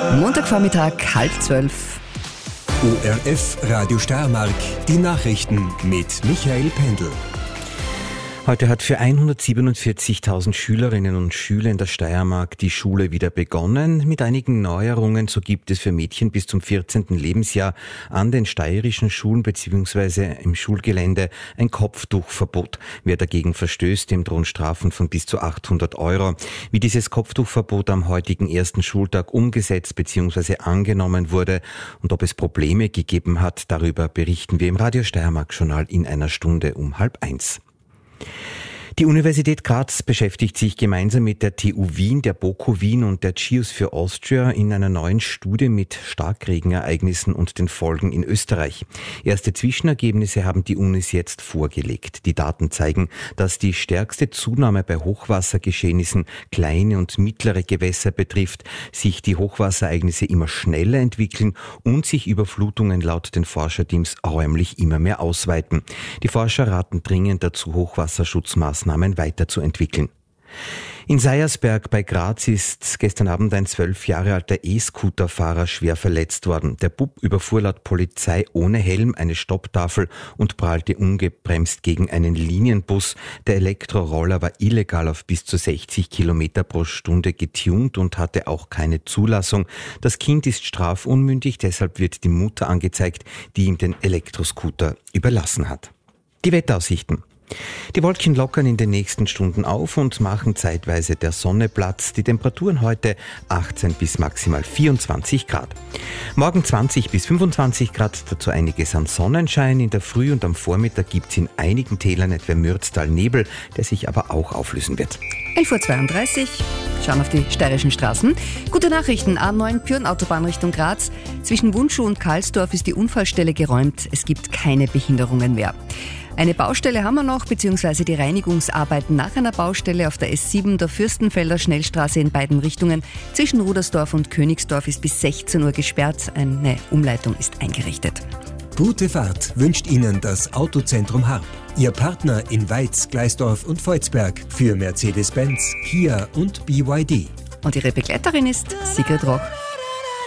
Montagvormittag, 11:30. ORF Radio Steiermark, die Nachrichten mit Michael Pendl. Heute hat für 147.000 Schülerinnen und Schüler in der Steiermark die Schule wieder begonnen. Mit einigen Neuerungen, so gibt es für Mädchen bis zum 14. Lebensjahr an den steirischen Schulen bzw. im Schulgelände ein Kopftuchverbot. Wer dagegen verstößt, dem drohen Strafen von bis zu 800 €. Wie dieses Kopftuchverbot am heutigen ersten Schultag umgesetzt bzw. angenommen wurde und ob es Probleme gegeben hat, darüber berichten wir im Radio Steiermark Journal in einer Stunde um 12:30. Die Universität Graz beschäftigt sich gemeinsam mit der TU Wien, der BOKU Wien und der GEOS für Austria in einer neuen Studie mit Starkregenereignissen und den Folgen in Österreich. Erste Zwischenergebnisse haben die Unis jetzt vorgelegt. Die Daten zeigen, dass die stärkste Zunahme bei Hochwassergeschehnissen kleine und mittlere Gewässer betrifft, sich die Hochwasserereignisse immer schneller entwickeln und sich Überflutungen laut den Forscherteams räumlich immer mehr ausweiten. Die Forscher raten dringend dazu, Hochwasserschutzmaßnahmen weiterzuentwickeln. In Seiersberg bei Graz ist gestern Abend ein 12 Jahre alter E-Scooter-Fahrer schwer verletzt worden. Der Bub überfuhr laut Polizei ohne Helm eine Stopptafel und prallte ungebremst gegen einen Linienbus. Der Elektroroller war illegal auf bis zu 60 Kilometer pro Stunde getuned und hatte auch keine Zulassung. Das Kind ist strafunmündig, deshalb wird die Mutter angezeigt, die ihm den Elektroscooter überlassen hat. Die Wetteraussichten. Die Wolken lockern in den nächsten Stunden auf und machen zeitweise der Sonne Platz. Die Temperaturen heute 18 bis maximal 24 Grad. Morgen 20 bis 25 Grad, dazu einiges an Sonnenschein. In der Früh und am Vormittag gibt es in einigen Tälern etwa Mürztal Nebel, der sich aber auch auflösen wird. 11:32 Uhr, schauen auf die steirischen Straßen. Gute Nachrichten, A9 Pürn-Autobahn Richtung Graz. Zwischen Wunschow und Karlsdorf ist die Unfallstelle geräumt. Es gibt keine Behinderungen mehr. Eine Baustelle haben wir noch, beziehungsweise die Reinigungsarbeiten nach einer Baustelle auf der S7 der Fürstenfelder Schnellstraße in beiden Richtungen. Zwischen Rudersdorf und Königsdorf ist bis 16 Uhr gesperrt. Eine Umleitung ist eingerichtet. Gute Fahrt wünscht Ihnen das Autozentrum Harp. Ihr Partner in Weiz, Gleisdorf und Volzberg für Mercedes-Benz, Kia und BYD. Und ihre Begleiterin ist Sigrid Roch.